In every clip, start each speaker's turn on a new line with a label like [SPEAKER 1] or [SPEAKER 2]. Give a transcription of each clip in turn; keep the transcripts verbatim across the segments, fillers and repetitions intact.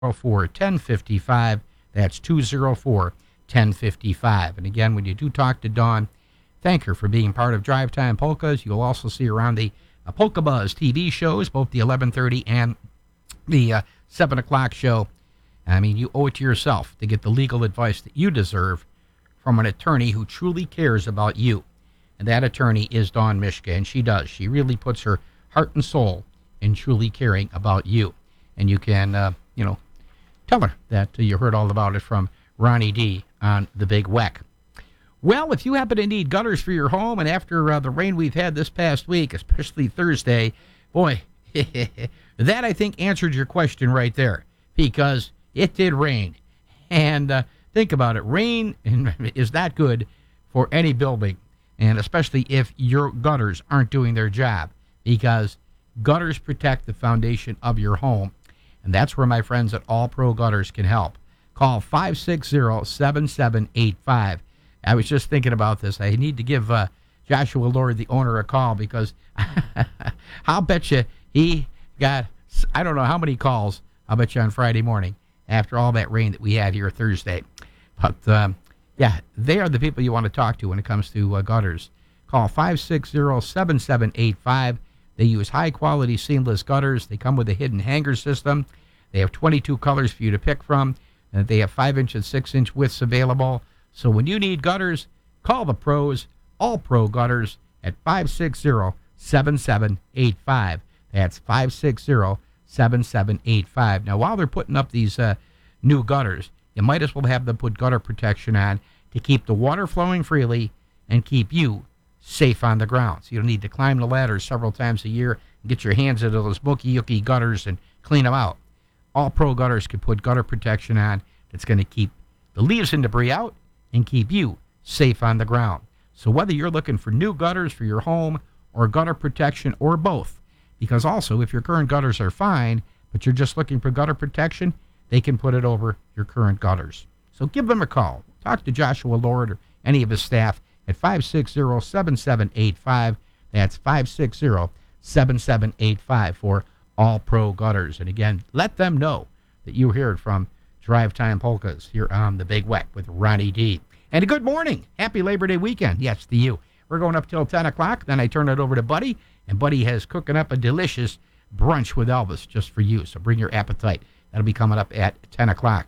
[SPEAKER 1] four, one oh five five. That's two oh four, one oh five five. And again, when you do talk to Dawn, thank her for being part of Drive Time Polkas. You'll also see her on the uh, Polka Buzz T V shows, both the eleven thirty and the uh, seven o'clock show. I mean, you owe it to yourself to get the legal advice that you deserve from an attorney who truly cares about you. And that attorney is Dawn Mishka, and she does. She really puts her heart and soul in truly caring about you. And you can, uh, you know, tell her that uh, you heard all about it from Ronnie D on The Big Weck. Well, if you happen to need gutters for your home, and after uh, the rain we've had this past week, especially Thursday, boy, that I think answered your question right there, because it did rain. And uh, think about it, rain is not good for any building, and especially if your gutters aren't doing their job, because gutters protect the foundation of your home. And that's where my friends at All Pro Gutters can help. Call five six zero, seven seven eight five. I was just thinking about this. I need to give uh, Joshua Lord, the owner, a call, because I'll bet you he got, I don't know how many calls, I'll bet you on Friday morning after all that rain that we had here Thursday. But, um, yeah, they are the people you want to talk to when it comes to uh, gutters. Call five six zero, seven seven eight five. They use high-quality seamless gutters. They come with a hidden hanger system. They have twenty-two colors for you to pick from. And they have five inch and six inch widths available. So when you need gutters, call the pros, All Pro Gutters, at five six zero, seven seven eight five. That's five six zero, seven seven eight five. Now, while they're putting up these uh, new gutters, you might as well have them put gutter protection on to keep the water flowing freely and keep you safe on the ground. So you don't need to climb the ladders several times a year and get your hands into those mooky-ooky gutters and clean them out. All Pro Gutters can put gutter protection on that's going to keep the leaves and debris out and keep you safe on the ground. So whether you're looking for new gutters for your home or gutter protection or both, because also if your current gutters are fine, but you're just looking for gutter protection, they can put it over your current gutters. So give them a call. Talk to Joshua Lord or any of his staff at five six zero, seven seven eight five. That's five six zero, seven seven eight five for All Pro Gutters. And again, let them know that you heard from Drive Time Polkas here on The Big Weck with Ronnie D. And a good morning. Happy Labor Day weekend. Yes, to you. We're going up till ten o'clock. Then I turn it over to Buddy. And Buddy has cooking up a delicious brunch with Elvis just for you. So bring your appetite. That'll be coming up at ten o'clock.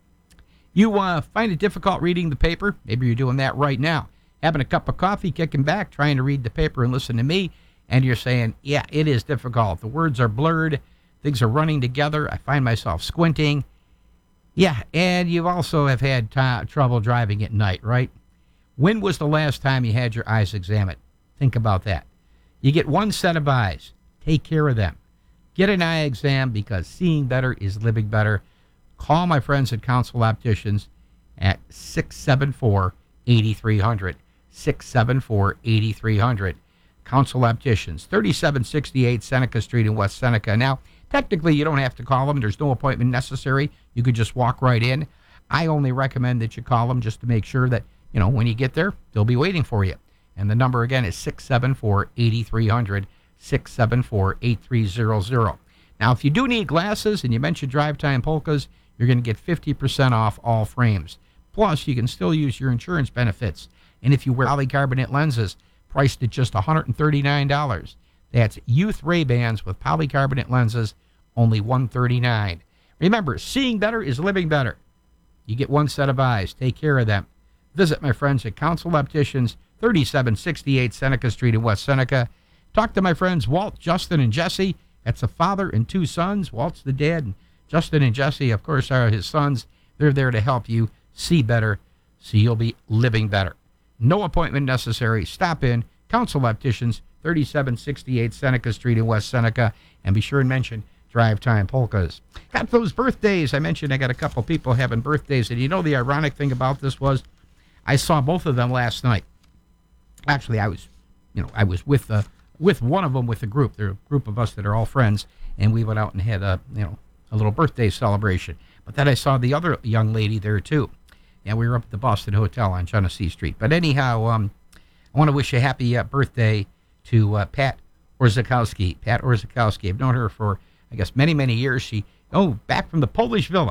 [SPEAKER 1] You uh, find it difficult reading the paper? Maybe you're doing that right now. Having a cup of coffee, kicking back, trying to read the paper and listen to me. And you're saying, yeah, it is difficult. The words are blurred. Things are running together. I find myself squinting. Yeah, and you also have had t- trouble driving at night, right? When was the last time you had your eyes examined? Think about that. You get one set of eyes. Take care of them. Get an eye exam, because seeing better is living better. Call my friends at Council Opticians at six seven four, eight three zero zero. six seven four, eight three zero zero. Council Opticians, thirty-seven sixty-eight Seneca Street in West Seneca. Now, technically, you don't have to call them. There's no appointment necessary. You could just walk right in. I only recommend that you call them just to make sure that, you know, when you get there, they'll be waiting for you. And the number, again, is six seven four, eight three zero zero, six seven four, eight three zero zero. Now, if you do need glasses and you mentioned Drive Time Polkas, you're going to get fifty percent off all frames. Plus, you can still use your insurance benefits. And if you wear polycarbonate lenses, priced at just one hundred thirty-nine dollars. That's Youth Ray-Bans with polycarbonate lenses, only one hundred thirty-nine dollars. Remember, seeing better is living better. You get one set of eyes. Take care of them. Visit my friends at Council Opticians, thirty-seven sixty-eight Seneca Street in West Seneca. Talk to my friends Walt, Justin, and Jesse. That's a father and two sons. Walt's the dad, and Justin and Jesse, of course, are his sons. They're there to help you see better, so you'll be living better. No appointment necessary. Stop in. Council Opticians, thirty-seven sixty-eight Seneca Street in West Seneca. And be sure and mention Drive Time Polkas. Got those birthdays. I mentioned I got a couple people having birthdays. And you know the ironic thing about this was I saw both of them last night. Actually, I was, you know, I was with uh, with one of them with a group. They're a group of us that are all friends. And we went out and had a, you know, a little birthday celebration. But then I saw the other young lady there, too. Yeah, we were up at the Boston Hotel on Genesee Street. But anyhow, um, I want to wish a happy uh, birthday to uh, Pat Orzakowski. Pat Orzakowski. I've known her for, I guess, many, many years. She Oh, back from the Polish Villa.